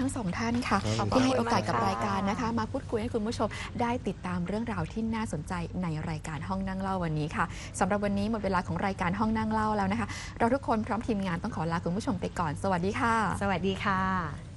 ทั้งสองท่านค่ะที่ให้โอกาสกับรายการนะคะมาพูดคุยให้คุณผู้ชมได้ติดตามเรื่องราวที่น่าสนใจในรายการห้องนั่งเล่าวันนี้ค่ะสำหรับวันนี้หมดเวลาของรายการห้องนั่งเล่าแล้วนะคะเราทุกคนพร้อมทีมงานต้องขอลาคุณผู้ชมไปก่อนสวัสดีค่ะสวัสดีค่ะ